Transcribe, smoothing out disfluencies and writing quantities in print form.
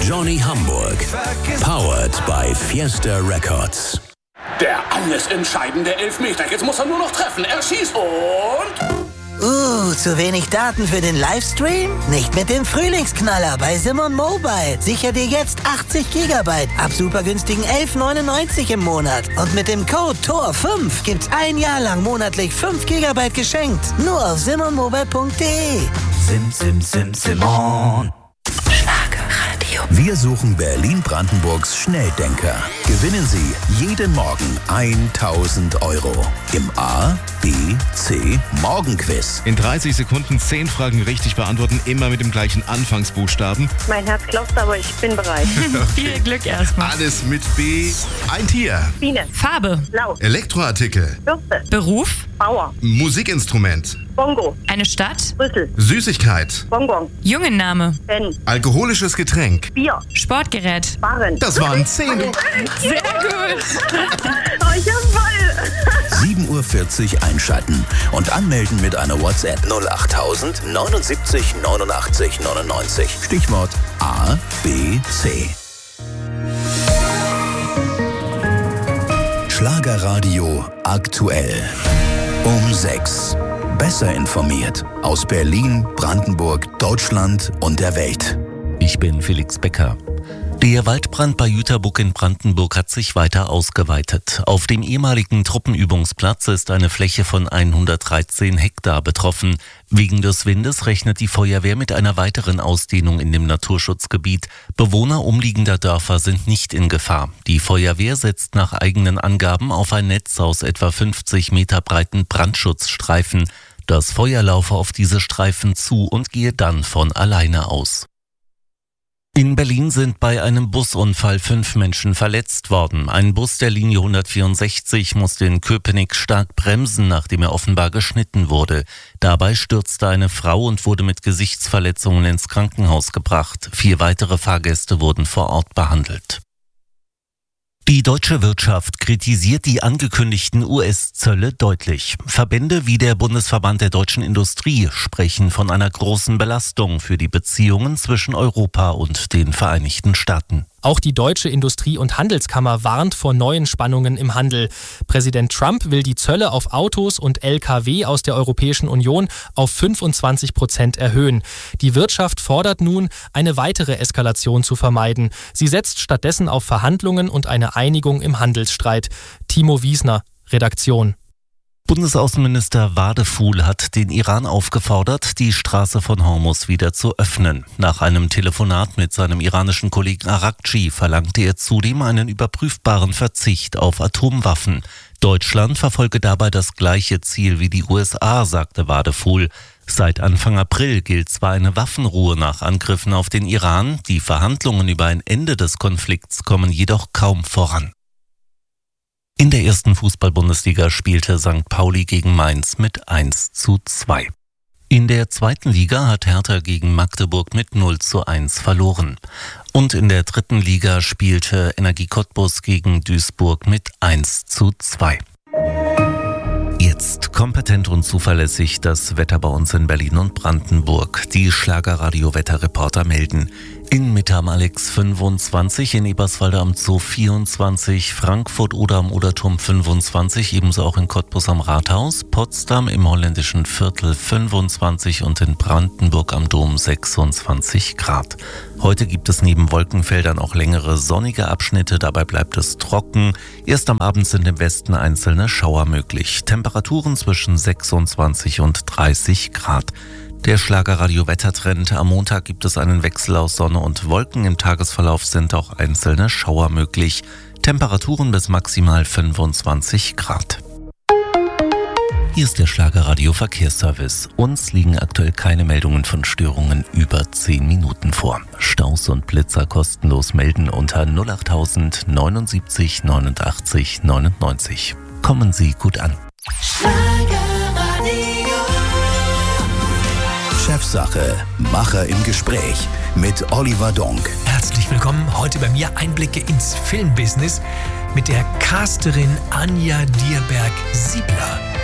Johnny Hamburg. Powered by Fiesta Records. Der alles entscheidende Elfmeter. Jetzt muss er nur noch treffen. Er schießt und... zu wenig Daten für den Livestream? Nicht mit dem Frühlingsknaller bei Simon Mobile. Sicher dir jetzt 80 GB ab super günstigen 11,99 im Monat. Und mit dem Code TOR5 gibt's ein Jahr lang monatlich 5 GB geschenkt. Nur auf simonmobile.de. Simon. Schlagerradio. Wir suchen Berlin-Brandenburgs Schnelldenker. Gewinnen Sie jeden Morgen 1.000 Euro im A, B, C Morgenquiz. In 30 Sekunden 10 Fragen richtig beantworten, immer mit dem gleichen Anfangsbuchstaben. Mein Herz klopft, aber ich bin bereit. Viel Glück erstmal. Alles mit B. Ein Tier. Biene. Farbe. Blau. Elektroartikel. Bürste. Beruf. Bauer. Musikinstrument. Bongo. Eine Stadt. Brüssel. Süßigkeit. Bonbon. Jungenname. Ben. Alkoholisches Getränk. Bier. Sportgerät. Barren. Das waren 10. Sehr gut. Oh, ich hab voll. 7.40 Uhr einschalten und anmelden mit einer WhatsApp 08000 79 89 99. Stichwort A, B, C. Schlagerradio aktuell. Um 6. Besser informiert aus Berlin, Brandenburg, Deutschland und der Welt. Ich bin Felix Becker. Der Waldbrand bei Jüterbuck in Brandenburg hat sich weiter ausgeweitet. Auf dem ehemaligen Truppenübungsplatz ist eine Fläche von 113 Hektar betroffen. Wegen des Windes rechnet die Feuerwehr mit einer weiteren Ausdehnung in dem Naturschutzgebiet. Bewohner umliegender Dörfer sind nicht in Gefahr. Die Feuerwehr setzt nach eigenen Angaben auf ein Netz aus etwa 50 Meter breiten Brandschutzstreifen. Das Feuer laufe auf diese Streifen zu und gehe dann von alleine aus. In Berlin sind bei einem Busunfall 5 Menschen verletzt worden. Ein Bus der Linie 164 musste in Köpenick stark bremsen, nachdem er offenbar geschnitten wurde. Dabei stürzte eine Frau und wurde mit Gesichtsverletzungen ins Krankenhaus gebracht. 4 weitere Fahrgäste wurden vor Ort behandelt. Die deutsche Wirtschaft kritisiert die angekündigten US-Zölle deutlich. Verbände wie der Bundesverband der deutschen Industrie sprechen von einer großen Belastung für die Beziehungen zwischen Europa und den Vereinigten Staaten. Auch die Deutsche Industrie- und Handelskammer warnt vor neuen Spannungen im Handel. Präsident Trump will die Zölle auf Autos und Lkw aus der Europäischen Union auf 25% erhöhen. Die Wirtschaft fordert nun, eine weitere Eskalation zu vermeiden. Sie setzt stattdessen auf Verhandlungen und eine Einigung im Handelsstreit. Timo Wiesner, Redaktion. Bundesaußenminister Wadefuhl hat den Iran aufgefordert, die Straße von Hormuz wieder zu öffnen. Nach einem Telefonat mit seinem iranischen Kollegen Arakci verlangte er zudem einen überprüfbaren Verzicht auf Atomwaffen. Deutschland verfolge dabei das gleiche Ziel wie die USA, sagte Wadefuhl. Seit Anfang April gilt zwar eine Waffenruhe nach Angriffen auf den Iran, die Verhandlungen über ein Ende des Konflikts kommen jedoch kaum voran. In der ersten Fußball-Bundesliga spielte St. Pauli gegen Mainz mit 1:2. In der zweiten Liga hat Hertha gegen Magdeburg mit 0:1 verloren. Und in der dritten Liga spielte Energie Cottbus gegen Duisburg mit 1:2. Jetzt kompetent und zuverlässig das Wetter bei uns in Berlin und Brandenburg. Die Schlagerradio-Wetterreporter melden: in Mitte am Alex 25, in Eberswalde am Zoo 24, Frankfurt oder am Oderturm 25, ebenso auch in Cottbus am Rathaus, Potsdam im holländischen Viertel 25 und in Brandenburg am Dom 26 Grad. Heute gibt es neben Wolkenfeldern auch längere sonnige Abschnitte, dabei bleibt es trocken. Erst am Abend sind im Westen einzelne Schauer möglich. Temperaturen zwischen 26 und 30 Grad. Der Schlagerradio-Wettertrend: am Montag gibt es einen Wechsel aus Sonne und Wolken. Im Tagesverlauf sind auch einzelne Schauer möglich. Temperaturen bis maximal 25 Grad. Hier ist der Schlagerradio-Verkehrsservice. Uns liegen aktuell keine Meldungen von Störungen über 10 Minuten vor. Staus und Blitzer kostenlos melden unter 08000 79 89 99. Kommen Sie gut an. Chefsache, Macher im Gespräch mit Oliver Donk. Herzlich willkommen. Heute bei mir Einblicke ins Filmbusiness mit der Casterin Anja Dierberg-Siebler.